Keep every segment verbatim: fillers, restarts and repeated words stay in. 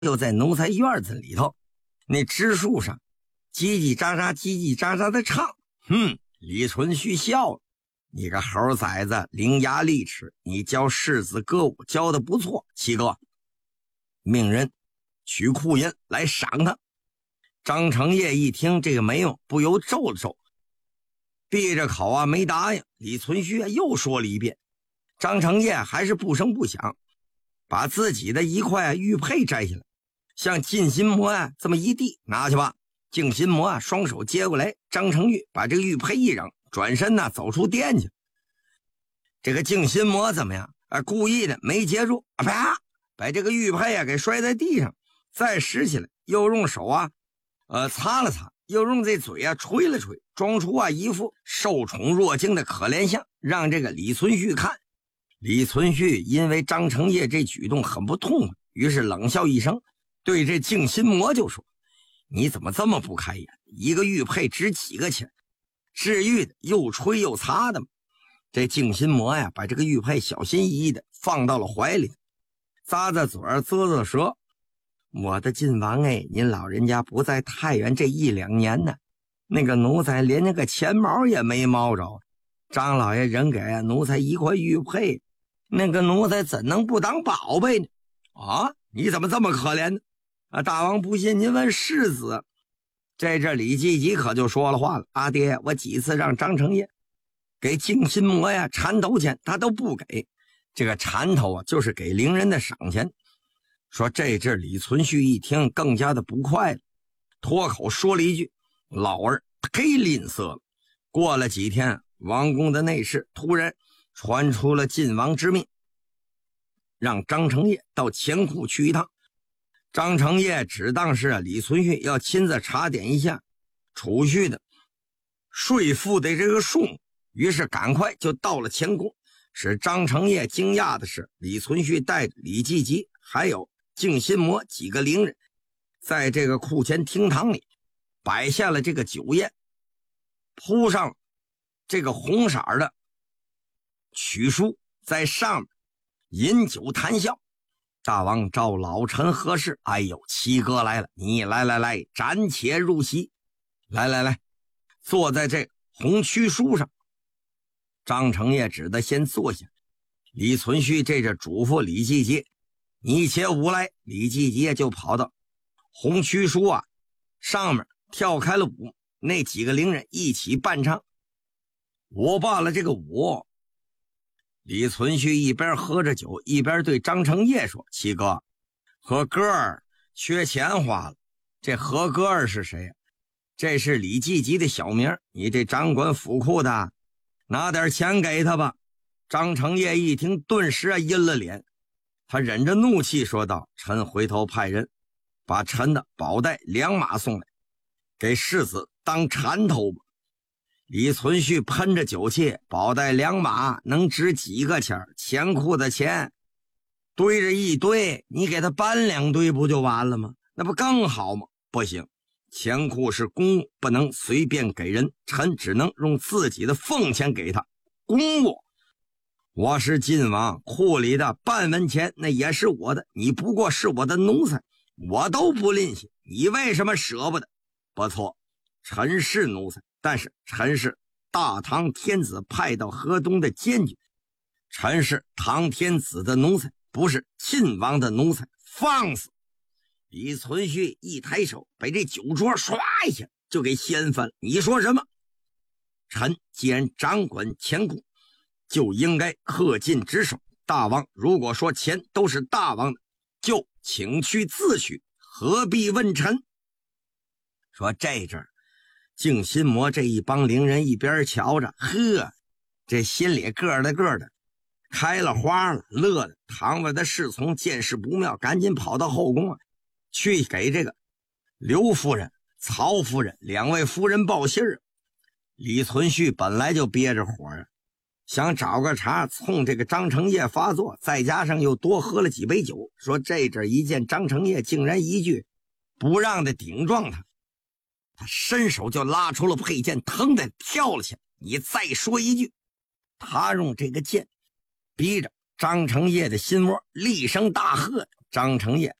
又在奴才院子里头那枝树上叽叽喳喳叽叽喳喳的唱。哼，李存勖笑了，你个猴崽子，伶牙俐齿，你教世子歌舞教的不错，七哥，命人取库银来赏他。张承业一听这个没用，不由皱了皱，闭着口啊没答应。李存勖、啊、又说了一遍，张承业还是不声不响，把自己的一块玉佩摘下来，向靳心魔啊这么一递，拿去吧。靳心魔啊双手接过来，张承玉把这个玉佩一扔，转身呢、啊、走出店去。这个靳心魔怎么样啊？故意的没接住，啊啪，把这个玉佩啊给摔在地上，再拾起来，又用手啊呃擦了擦，又用这嘴啊吹了吹，装出啊一副受宠若惊的可怜相，让这个李存勖看。李存勖因为张承业这举动很不痛快，于是冷笑一声，对这靳心魔就说：你怎么这么不开眼？一个玉佩值几个钱？治愈的又吹又擦的嘛。这靳心魔呀，把这个玉佩小心翼翼的放到了怀里，咂咂嘴儿，啧啧舌。我的晋王哎，您老人家不在太原这一两年呢，那个奴才连那个钱毛也没摸着，张老爷人给奴才一块玉佩，那个奴才怎能不当宝贝呢？啊，你怎么这么可怜呢？啊，大王不信，您问世子。在这李继吉可就说了话了：阿爹，我几次让张承业给靳心魔呀缠头钱，他都不给。这个缠头啊，就是给伶人的赏钱。说这阵李存勖一听更加的不快了，脱口说了一句：老儿忒吝啬了。过了几天，王宫的内侍突然传出了晋王之命，让张承业到钱库去一趟。张承业只当是李存勖要亲自查点一下储蓄的税赋的这个数目，于是赶快就到了钱库。使张承业惊讶的是，李存勖带着李继吉还有靳心魔几个伶人，在这个库前厅堂里摆下了这个酒宴，铺上这个红色的曲书，在上面饮酒谈笑。大王召老臣何事？哎呦，七哥来了，你来来来，暂且入席。来来来，坐在这红曲书上。张承业只得先坐下，李存勖这着嘱咐李继吉：你且舞来。李继吉就跑到红曲书啊上面跳开了舞，那几个伶人一起伴唱。舞罢了这个舞，李存勖一边喝着酒，一边对张承业说：七哥，何哥儿缺钱花了。这何哥儿是谁？这是李继吉的小名，你这掌管府库的，拿点钱给他吧。张承业一听，顿时啊阴了脸，他忍着怒气说道：臣回头派人把臣的宝带两马送来，给世子当缠头吧。李存勖喷着酒气：宝带两马能值几个钱？钱库的钱堆着一堆，你给他搬两堆不就完了吗？那不更好吗？不行，钱库是公物，不能随便给人，臣只能用自己的俸钱给他。公物，我是晋王，库里的半文钱那也是我的，你不过是我的奴才，我都不吝惜，你为什么舍不得？不错，臣是奴才，但是臣是大唐天子派到河东的监军，臣是唐天子的奴才，不是晋王的奴才，放肆！李存勖一抬手，把这酒桌唰一下就给掀翻了。你说什么？臣既然掌管钱库，就应该恪尽职守。大王如果说钱都是大王的，就请去自取，何必问臣？说这阵儿靳心魔这一帮伶人一边瞧着，呵，这心里个的个的开了花了，乐的堂外的侍从见势不妙，赶紧跑到后宫啊，去给这个刘夫人、曹夫人两位夫人报信儿。李存勖本来就憋着火啊，想找个茬冲这个张承业发作，再加上又多喝了几杯酒，说这阵一见张承业竟然一句不让的顶撞他，他伸手就拉出了佩剑，腾的跳了起来。你再说一句，他用这个剑逼着张承业的心窝，厉声大喝。张承业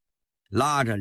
拉着